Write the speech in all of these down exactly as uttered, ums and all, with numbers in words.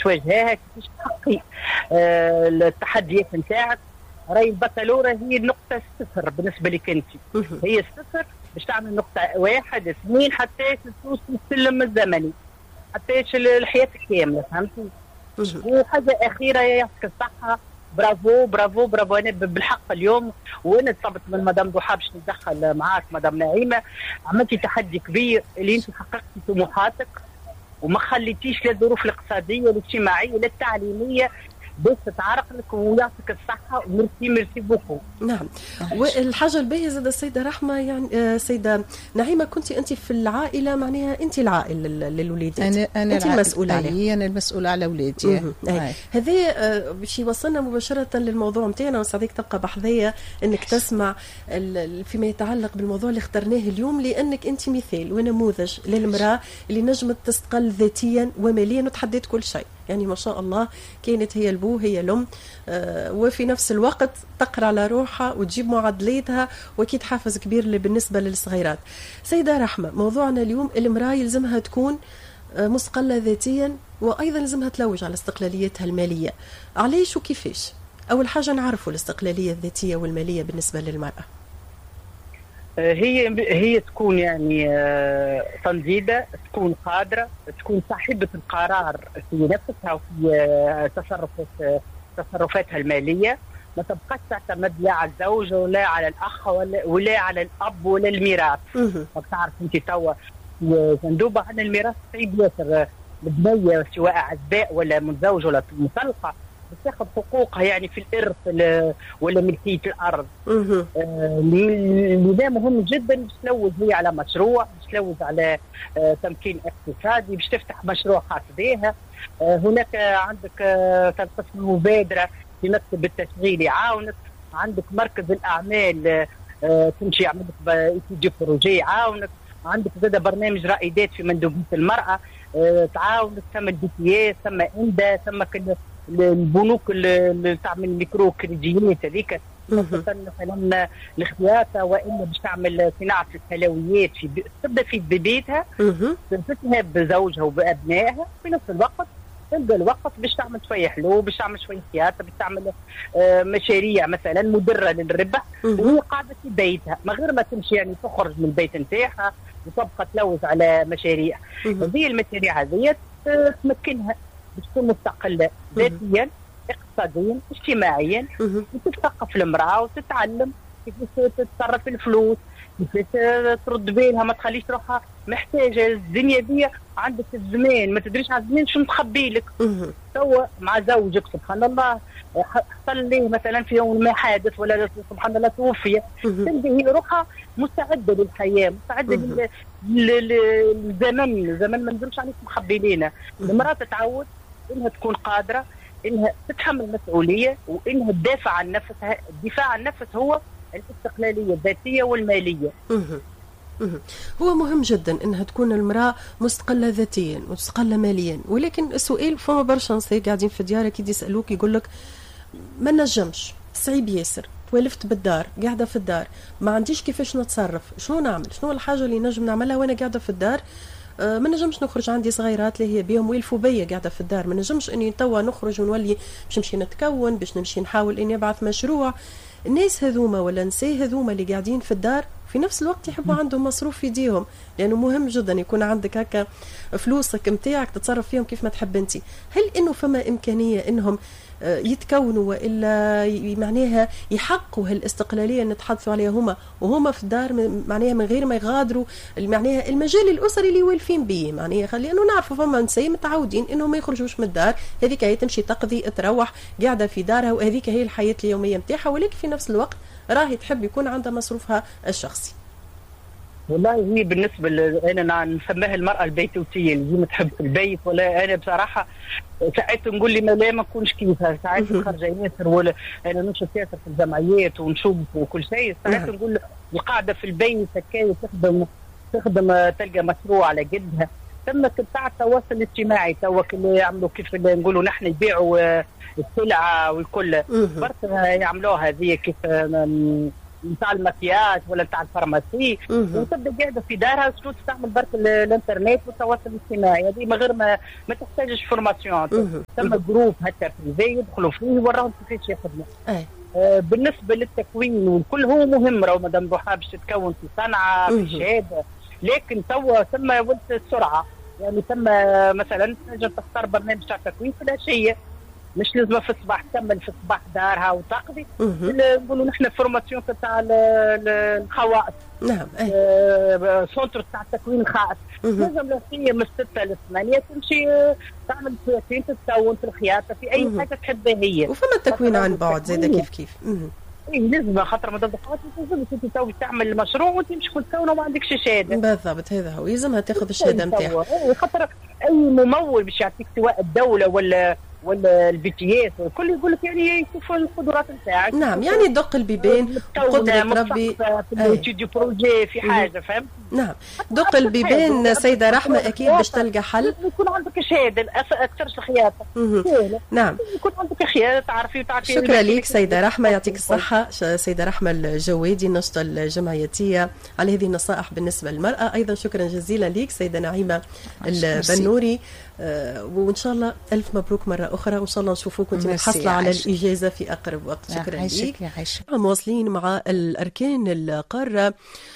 تواجهها، كيفاش تحققي آه التحديات نتاعك. راهي البكالوريا هي النقطه الصفر بالنسبه لك انت، هي الصفر باش تعمل نقطه واحد اثنين حتى توصل السلم الزمني، حتى الحياه كامله، فهمتي؟ وحاجه اخيره يعطيك الصحه، برافو برافو برافو. انا بالحق اليوم وانا طلبت من مدام ضحى باش نتدخل معاك مدام نعيمه، عملتي تحدي كبير اللي انت حققتي طموحاتك وما خليتيش لا الظروف الاقتصاديه ولا الاجتماعيه ولا التعليميه باش تتعرق لك، ويعطيك الصحه وميرسي ميرسي بوكو. نعم. والحاجه الباهيه زاد السيده رحمه يعني آه سيده نعيمه، كنت انت في العائله معناها انت العائل للوليدات، انا انا انت المسؤوله عليها، انا المسؤوله على اولادي. هذا آه باش يوصلنا مباشره للموضوع نتاعنا، وسعديك تبقى بحذايا انك تسمع فيما يتعلق بالموضوع اللي اخترناه اليوم، لانك انت مثال ونموذج للمراه اللي نجمت تستقل ذاتيا وماليا وتحديت كل شيء. يعني ما شاء الله كانت هي البو هي الأم، آه وفي نفس الوقت تقرأ على روحها وتجيب معدلاتها، وأكيد حافز كبير بالنسبة للصغيرات. سيدة رحمة، موضوعنا اليوم المرأة يلزمها تكون آه مستقلة ذاتيا، وأيضا لازمها تلوج على استقلاليتها المالية. علاش وكيفاش؟ أول حاجة نعرفوا الاستقلالية الذاتية والمالية بالنسبة للمرأة. هي هي تكون يعني تنظيده، تكون قادره، تكون صاحبه القرار في نفسها وفي تصرفات تصرفاتها الماليه، ما تبقاش تعتمد لا على الزوج ولا على الاخ ولا ولا على الاب ولا الميراث. تعرف انت توا في صندوق عن الميراث صعيب ياسر، البنيه سواء عزباء ولا متزوج ولا مطلقه بتاخذ حقوقها يعني في الارث ولا ملكيه الارض. لذا آه مهم جدا باش تلوج هي على مشروع، باش تلوج على آه تمكين اقتصادي، باش تفتح مشروع خاص بها. آه هناك عندك آه قسم مبادره في مكتب التشغيل يعاونك، عندك مركز الاعمال آه تمشي يعمل لك يجي بروجي يعاونك، عندك زاد برنامج رائدات في مندوبيه المراه آه تعاونك، ثم البي تي اس، ثم اندا، ثم البنوك اللي تعمل ميكرو كريديات هذيك مثلا الخياطه، والا باش تعمل صناعه الحلويات في بي... تبدا في ببيتها تنفتها بزوجها وبابنائها، في نفس الوقت تلقى الوقت باش تعمل شويه حلو، باش تعمل شويه خياطه، باش تعمل آه مشاريع مثلا مدره للربح وهي قاعده في بيتها، من غير ما تمشي يعني تخرج من البيت نتاعها وتبقى تلوث على مشاريع. هذه المشاريع هذه تمكنها باش تكون مستقله ذاتيا اقتصاديا اجتماعيا، وتتثقف المراه وتتعلم كيفاش تتصرف الفلوس، كيفاش ترد بالها، ما تخليش روحها محتاجه. الدنيا دي عندك الزمان ما تدريش على الزمان شو مخبي لك. توا مع زوجك سبحان الله حصل ليه مثلا في يوم ما حادث ولا سبحان الله توفي، تلقى هي روحها مستعده للحياه، مستعده للزمن. الزمن ما نقدرش عليك مخبي لينا. المراه تتعود انها تكون قادره انها تتحمل المسؤوليه وانها تدافع عن نفسها. الدفاع عن النفس هو الاستقلاليه الذاتيه والماليه. هو مهم جدا انها تكون المراه مستقله ذاتيا ومستقله ماليا، ولكن السؤال فما برشا نساء قاعدين في ديارك يدي يسالوك يقول لك ما نجمش، صعيب ياسر، تولفت بالدار، قاعده في الدار، ما عنديش كيفاش نتصرف، شنو نعمل؟ شنو الحاجه اللي نجم نعملها وانا قاعده في الدار؟ أه ما نجمش نخرج، عندي صغيرات اللي هي بيهم ويلفوا بيا قاعده في الدار، ما نجمش اني توا نخرج ونولي باش نمشي نتكون، باش نمشي نحاول اني ابعث مشروع. الناس هذوما ولا نساء هذوما اللي قاعدين في الدار في نفس الوقت يحبوا عندهم مصروف في يديهم، لانه مهم جدا يكون عندك هكا فلوسك نتاعك تتصرف فيهم كيف ما تحب انت. هل انه فما امكانيه انهم يتكونوا والا معناها يحققوا هالاستقلاليه اللي نتحدثوا عليها هما وهما في الدار، معناها من غير ما يغادروا معناها المجال الاسري اللي والفين به؟ معناها لانه نعرفوا فما نساء متعودين انهم ما يخرجوش من الدار، هذيك هي تمشي تقضي تروح قاعده في دارها وهذيك هي الحياه اليوميه نتاعها، ولكن في نفس الوقت راهي تحب يكون عندها مصروفها الشخصي. والله هي بالنسبه انا نسميها المراه البيتوتيه اللي تحب في البيت. ولا انا بصراحه ساعات نقول لي ما لا ما نكونش كيفها، ساعات خارجه ياسر ولا انا نشوف ياسر في الجمعيات ونشوف وكل شيء، ساعات نقول القاعده في البيت هكايا تخدم تخدم تلقى مشروع على قدها. ثم بتاع التواصل الاجتماعي توا اللي يعملوا كيف نقولوا نحن يبيعوا السلعه والكل برك يعملوها هذه كيف نتاع المكياج ولا نتاع الفارماسي، وتبدا قاعده في دارها شنو تستعمل برك الانترنت والتواصل الاجتماعي. هذه من غير ما ما تحتاجش فورماسيون. ثم جروب هكا بريفي يدخلوا فيه وراهم كيفاش يخدموا. آه بالنسبه للتكوين والكل هو مهم، راهو مادام ضحى باش تتكون في صنعاء في شهاده، لكن توا ثم ولت السرعه. يعني ثم مثلا تنجم تختار برنامج تاع تكوين في العشيه، مش لازم في الصباح تكمل في الصباح دارها وتقضي. نقولوا نحن فورماسيون تاع الخواص. نعم. آه سونتر تاع التكوين الخاص. لازم العشيه من ستة لثمانية تمشي تعمل فين تتكون في الخياطه في اي حاجه تحبها هي. وفما التكوين عن بعد زاده كيف كيف. اي لازم خاطر ما تبقاش لازم انت تو تعمل المشروع وانت مش تكونه وما عندكش شهاده. بالضبط هذا هو، يلزمها تاخذ الشهاده نتاعها. خاطر اي ممول باش يعطيك سواء الدوله ولا ولا البي تي اس الكل يقول لك يعني يشوفوا القدرات نتاعك. نعم يعني دق البيبان قدرة ربي في الاستوديو بروجي في حاجه فهمت. نعم دق البيبان سيدة رحمة اكيد باش تلقى حل. يكون عندك شهاده اكثرش الخياطه. نعم يكون عندك خياطه تعرفي وتعرفي. شكرا لك سيدة رحمة يعطيك الصحة. سيدة رحمة الجوادي الناشطة الجمعياتية على هذه النصائح بالنسبة للمرأة. ايضا شكرا جزيلا لك سيدة نعيمة البنوري. آه وان شاء الله الف مبروك مره اخرى، وان شاء الله نشوفوك وانت محصله على الاجازه في اقرب وقت. شكرا لك. مواصلين مع الاركان القاره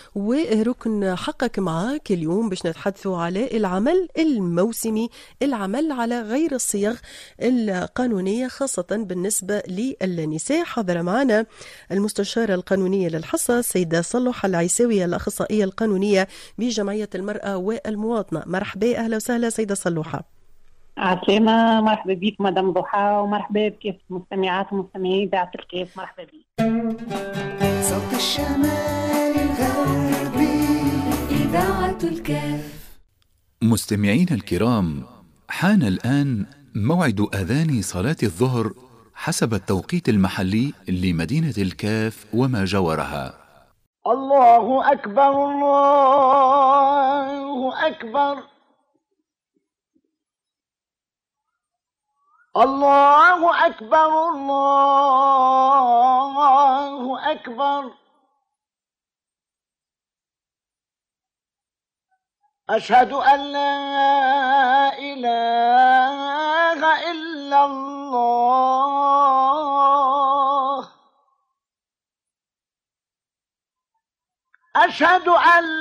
وركن حقك معاك اليوم باش نتحدثوا على العمل الموسمي، العمل على غير الصيغ القانونيه خاصه بالنسبه للنساء. حضر معنا المستشاره القانونيه للحصه السيده صلوحه العيساويه الاخصائيه القانونيه بجمعيه المراه والمواطنه. مرحبا اهلا وسهلا سيده صلوحه. عسلامة، مرحبا بك مدام ضحى، ومرحبا بكيف مستمعات ومستمعين إذاعة الكاف. مرحبا بك. صوت الشمال الغربي إذاعة الكاف. مستمعين الكرام، حان الآن موعد أذان صلاة الظهر حسب التوقيت المحلي لمدينة الكاف وما جاورها. الله أكبر الله أكبر الله أكبر الله أكبر أشهد أن لا إله إلا الله أشهد أن